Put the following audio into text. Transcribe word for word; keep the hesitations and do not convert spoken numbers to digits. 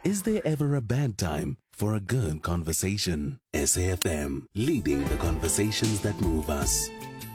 Is there ever a bad time for a good conversation? S A F M, leading the conversations that move us.